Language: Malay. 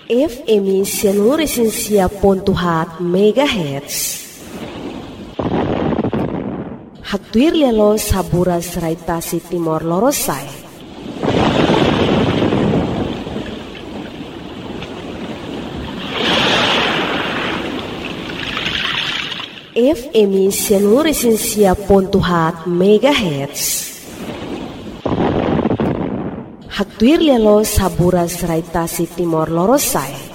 FM 105.4 MHz. Hatuir lelo saburas raitasi Timor Lorosai. FM 105.4 MHz. Hatuir lelo saburas raitasi Timor Lorosai.